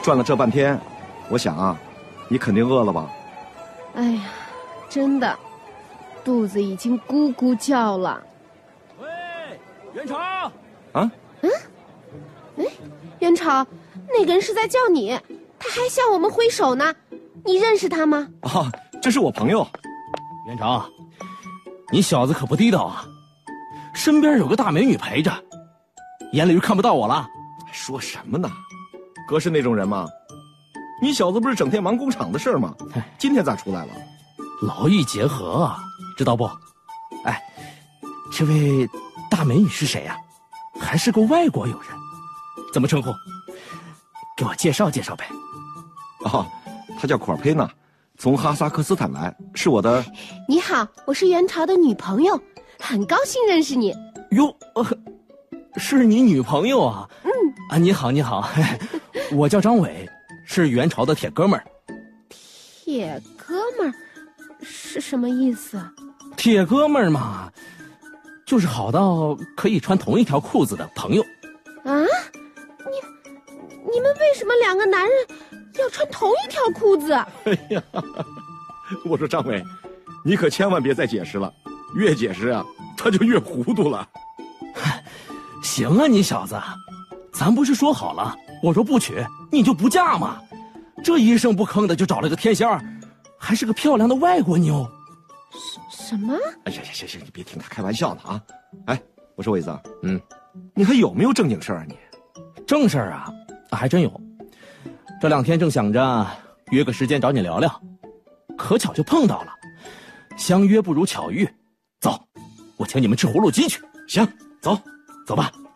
转了这半天，我想啊，你肯定饿了吧？ 哎呀，真的，肚子已经咕咕叫了。 喂，元朝！ 啊？ 哎，元朝，那个人是在叫你，他还向我们挥手呢。你认识他吗？ 啊，这是我朋友。 元朝，你小子可不地道啊！身边有个大美女陪着，眼里就看不到我了？ 说什么呢？哥是那种人吗？你小子不是整天忙工厂的事儿吗？今天咋出来了？ 劳逸结合啊，知道不？哎，这位大美女是谁呀？还是个外国友人，怎么称呼？给我介绍介绍呗。 哦，她叫库尔佩娜，从哈萨克斯坦来，是我的。 你好，我是元朝的女朋友，很高兴认识你。 哟，是你女朋友啊？啊，你好，你好，我叫张伟，是元朝的铁哥们儿。 铁哥们儿是什么意思？ 铁哥们儿嘛，就是好到可以穿同一条裤子的朋友。 啊？你们为什么两个男人要穿同一条裤子？ 哎呀，我说张伟，你可千万别再解释了，越解释啊，他就越糊涂了。 行啊，你小子，咱不是说好了，我说不娶你就不嫁吗？这一声不吭的就找了个天仙儿，还是个漂亮的外国妞。 什么？ 哎呀，行，你别听他开玩笑了啊！哎，我说伟子，你还有没有正经事儿啊你？ 正事儿啊，还真有。这2天正想着约个时间找你聊聊，可巧就碰到了。相约不如巧遇，走，我请你们吃葫芦鸡去。 行，走吧。